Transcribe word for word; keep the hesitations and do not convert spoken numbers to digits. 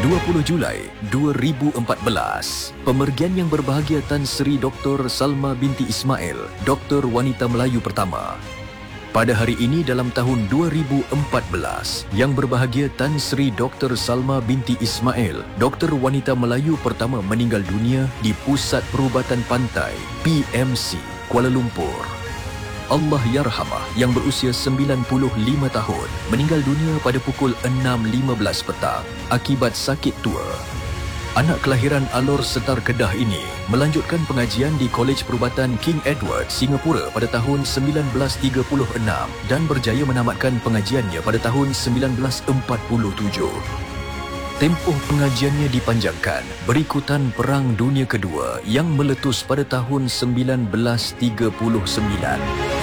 dua puluh Julai dua ribu empat belas, pemergian yang berbahagia Tan Sri Doktor Salma binti Ismail, Doktor Wanita Melayu pertama. Pada hari ini dalam tahun dua ribu empat belas, yang berbahagia Tan Sri Doktor Salma binti Ismail, Doktor Wanita Melayu pertama meninggal dunia di Pusat Perubatan Pantai P M C, Kuala Lumpur. Allah Yarhamah yang berusia sembilan puluh lima tahun meninggal dunia pada pukul enam lima belas petang akibat sakit tua. Anak kelahiran Alor Setar Kedah ini melanjutkan pengajian di Kolej Perubatan King Edward, Singapura pada tahun seribu sembilan ratus tiga puluh enam dan berjaya menamatkan pengajiannya pada tahun seribu sembilan ratus empat puluh tujuh. Tempoh pengajiannya dipanjangkan berikutan Perang Dunia Kedua yang meletus pada tahun seribu sembilan ratus tiga puluh sembilan.